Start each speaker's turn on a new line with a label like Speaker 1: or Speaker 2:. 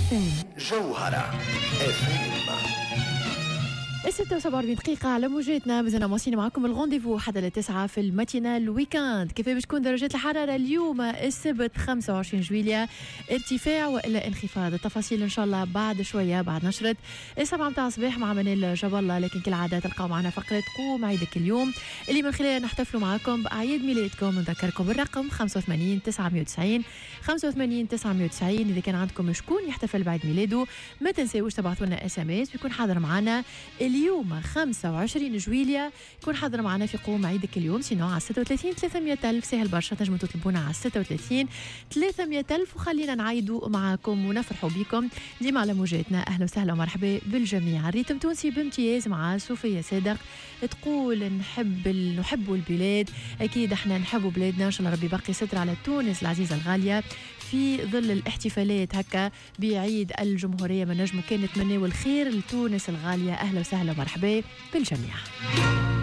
Speaker 1: جوهرة FM
Speaker 2: 46 دقيقة على موجاتنا. مازلنا مواصلين معكم الغونديفو حتى ل9 في الماتينال ويكاند. كيف باش تكون درجات الحرارة اليوم السبت 25 جويلية؟ ارتفاع وإلا انخفاض؟ التفاصيل إن شاء الله بعد شوية بعد نشرة 7 متاع الصباح مع منال جبالة. لكن كالعادة تلقاو معنا فقرة قوم عيدك اليوم اللي من خلالها نحتفلوا معكم بأعياد ميلادكم. نذكركم بالرقم 85 990 85 990. إذا كان عندكم شكون يحتفل بعيد ميلاده ما تنساوش تبعثوا لنا SMS بيكون حاضر معنا اليوم 25 جويلية. يكون حاضر معنا في قوم عيدك اليوم. سينو على 36 300 ألف سهل برشا، تنجموا تطلبونا على 36 300 ألف وخلينا نعيدوا معاكم ونفرحوا بكم ديما على موجاتنا. أهلا وسهلا ومرحبا بالجميع. ريتم تونسي بامتياز مع صوفيا صادق تقول نحب البلاد. أكيد احنا نحبوا بلادنا، إن شاء الله ربي باقي ستر على تونس العزيزة الغالية في ظل الاحتفالات هكا بعيد الجمهورية. من نجم كان نتمنى الخير لتونس الغالية. أهلا وسهلا ومرحبا بالجميع.